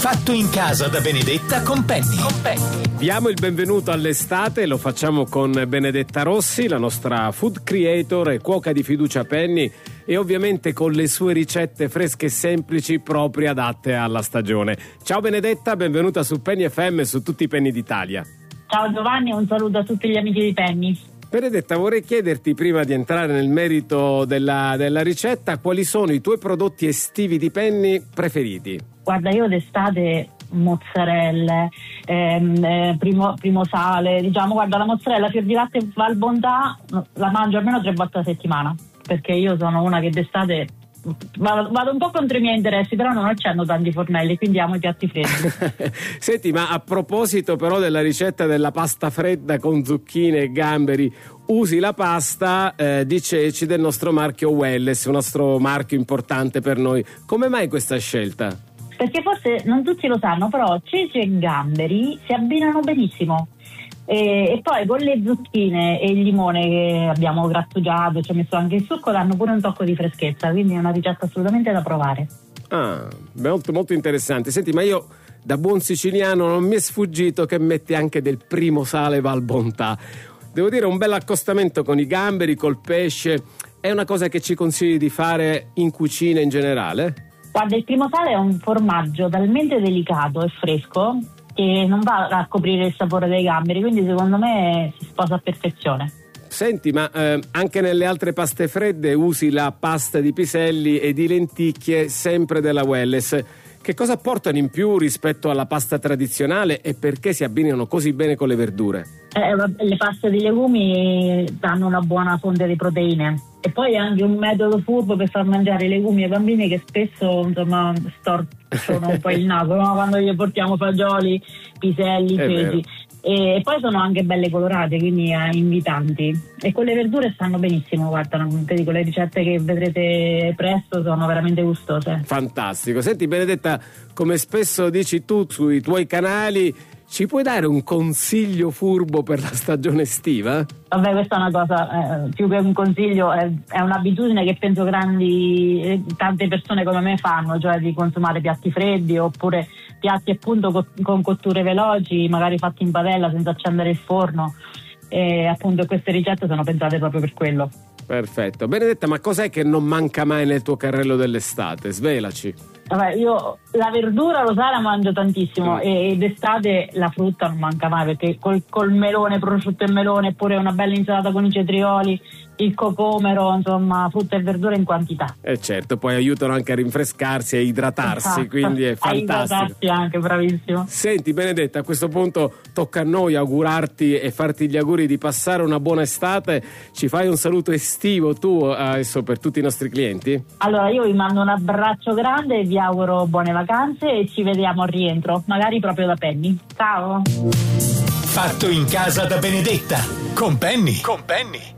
Fatto in casa da Benedetta con Penny. Diamo il benvenuto all'estate, lo facciamo con Benedetta Rossi, la nostra food creator e cuoca di fiducia Penny, e ovviamente con le sue ricette fresche e semplici proprio adatte alla stagione. Ciao Benedetta, benvenuta su Penny FM e su tutti i Penny d'Italia. Ciao Giovanni, un saluto a tutti gli amici di Penny. Benedetta, vorrei chiederti, prima di entrare nel merito della ricetta, quali sono i tuoi prodotti estivi di Penny preferiti? Guarda, io d'estate mozzarelle, primo sale, diciamo, guarda, la mozzarella fior di latte Val Bontà la mangio almeno 3 volte a settimana, perché io sono una che d'estate vado un po' contro i miei interessi, però non accendo tanti fornelli, quindi amo i piatti freddi. Senti, ma a proposito però della ricetta della pasta fredda con zucchine e gamberi, usi la pasta di ceci del nostro marchio Welles, un nostro marchio importante per noi. Come mai questa scelta? Perché forse non tutti lo sanno, però ceci e gamberi si abbinano benissimo. E poi con le zucchine e il limone che abbiamo grattugiato, ci ho messo anche il succo, danno pure un tocco di freschezza, quindi è una ricetta assolutamente da provare. Ah, molto, molto interessante. Senti, ma io da buon siciliano non mi è sfuggito che metti anche del primo sale Val Bontà. Devo dire, un bel accostamento con i gamberi, col pesce. È una cosa che ci consigli di fare in cucina in generale? Guarda, il primo sale è un formaggio talmente delicato e fresco che non va a coprire il sapore dei gamberi, quindi secondo me si sposa a perfezione. Senti, ma anche nelle altre paste fredde usi la pasta di piselli e di lenticchie sempre della Welles. Che cosa apportano in più rispetto alla pasta tradizionale e perché si abbinano così bene con le verdure? Le paste di legumi danno una buona fonte di proteine e poi è anche un metodo furbo per far mangiare i legumi ai bambini che spesso storcono un po' il naso, no? Quando gli portiamo fagioli, piselli, ceci. E poi sono anche belle colorate, quindi invitanti, e con le verdure stanno benissimo. Guarda, ti dico, le ricette che vedrete presto sono veramente gustose. Fantastico. Senti Benedetta, come spesso dici tu sui tuoi canali, ci puoi dare un consiglio furbo per la stagione estiva? Vabbè, questa è una cosa, più che un consiglio, è un'abitudine che penso tante persone come me fanno, cioè di consumare piatti freddi oppure piatti appunto con cotture veloci, magari fatti in padella senza accendere il forno, e appunto queste ricette sono pensate proprio per quello. Perfetto. Benedetta, ma cos'è che non manca mai nel tuo carrello dell'estate? Svelaci. Vabbè, io la verdura, lo sai, la mangio tantissimo, e d'estate la frutta non manca mai, perché col melone, prosciutto e melone, oppure una bella insalata con i cetrioli, il cocomero, insomma, frutta e verdura in quantità. E certo, poi aiutano anche a rinfrescarsi e idratarsi, esatto. Quindi è fantastico. A idratarsi anche, bravissimo. Senti Benedetta, a questo punto tocca a noi augurarti e farti gli auguri di passare una buona estate. Ci fai un saluto estivo tu adesso per tutti i nostri clienti? Allora, io vi mando un abbraccio grande e vi auguro buone vacanze e ci vediamo al rientro, magari proprio da Penny. Ciao! Fatto in casa da Benedetta con Penny.